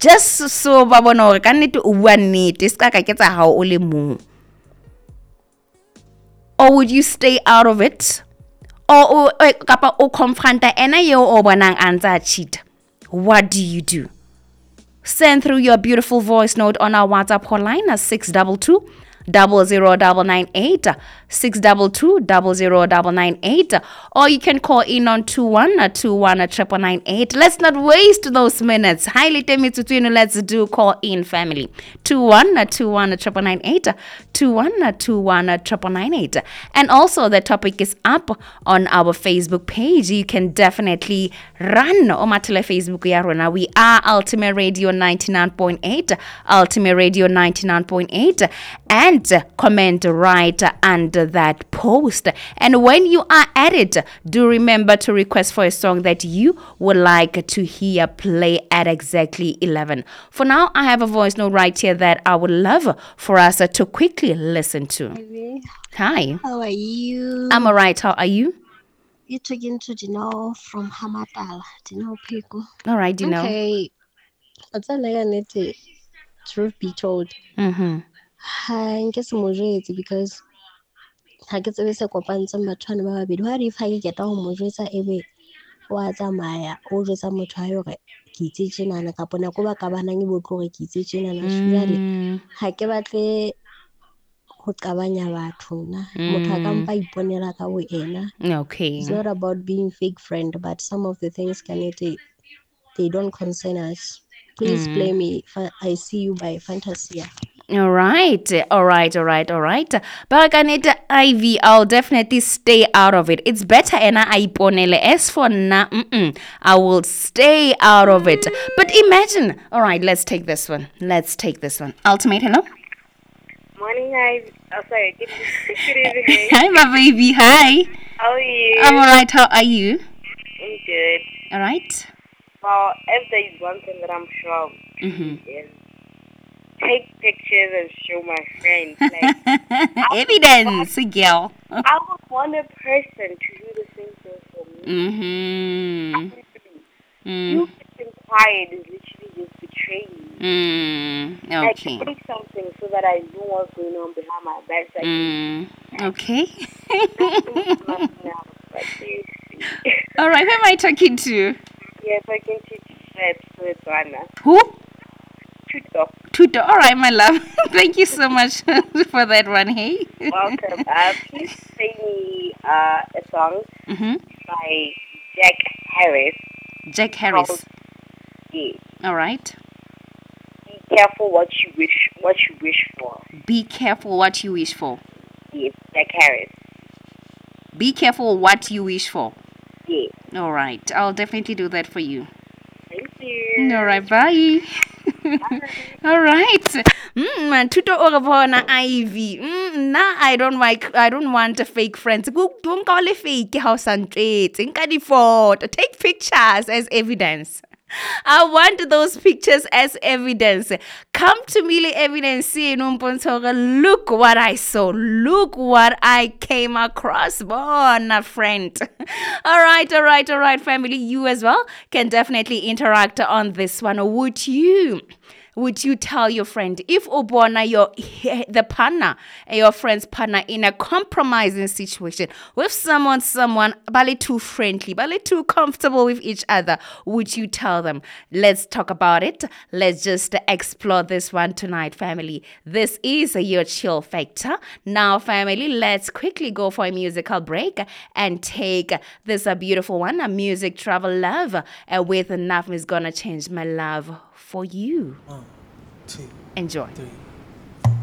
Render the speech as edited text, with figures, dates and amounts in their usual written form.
just so ba bona hore ka nnete o bua nnete ska ka ketsa hao o le mong? Or would you stay out of it? Or kapa o confronta ena yo o bonang antsa cheat? What do you do? Send through your beautiful voice note on our WhatsApp hotline at 622 00998, 622 00998, or you can call in on 2121 Let's not waste those minutes. Highly temitutwinu, let's do call in family. 2121 2121 And also the topic is up on our Facebook page. You can definitely run omatele Facebook ya rona. We are Ultimate Radio 99.8, Ultimate Radio 99.8, and comment right under that post. And when you are at it, do remember to request for a song that you would like to hear play at exactly 11. For now, I have a voice note right here that I would love for us to quickly listen to. Hi. How are you? I'm alright. How are you? You're talking to Dino from Hamatala. Dino Pico. Alright, Dino. Okay. What's that like? Truth be told. I guess because I get to say kopantsha batho ba babedi. What if I get to mo jwetsa ebe wa tsamaya o jwetsa motho a hore ke itse tjenana kapa nako ba ka banang e botlo hore ke itse tjenana jwale ha ke batle ho qabanya batho na motho a ka mpa iponela ka bo ena. Okay. It's not about being fake friend, but some of the things they don't concern us. Please play me I See You by Fantasia. All right. But Ivy, I'll definitely stay out of it. It's better ena aiponele. As for na, I will stay out of it. But imagine. All right, let's take this one. Ultimate, hello. Morning, guys. Oh, sorry. Good evening. Hi, my baby. Hi. How are you? I'm all right. How are you? I'm good. All right. Well, if there is one thing that I'm sure of, is take pictures and show my friends. Like, evidence, girl. I would want a person to do the same thing for me. You being quiet is literally just betraying me. Okay. Like, take something so that I know what's going on behind my back. Okay. Like, all right, who am I talking to? Yeah, talking to Setswana. Who? Tuto. All right, my love. Thank you so much for that one. Hey. Welcome. Please play me a song by Jack Harris. Jack Harris. Yeah. All right. Be careful what you wish for. Be careful what you wish for. Yes, Jack Harris. Be careful what you wish for. Yeah. All right. I'll definitely do that for you. Thank you. All right. Bye. All right. Tuto orabona Ivy. Nah, I don't want a fake friends. Don't call it fake house and trades. Take pictures as evidence. I want those pictures as evidence. Come to me, evidence. Look what I saw. Look what I came across. Bona friend. All right, family. You as well can definitely interact on this one. Would you tell your friend if Obona the partner, your friend's partner in a compromising situation with someone bale too friendly, bale too comfortable with each other, would you tell them? Let's talk about it. Let's just explore this one tonight, family. This is your chill factor. Now, family, let's quickly go for a musical break and take this beautiful one, a music travel love with Nothing Is Gonna Change My Love for you. 1, 2, enjoy. 3.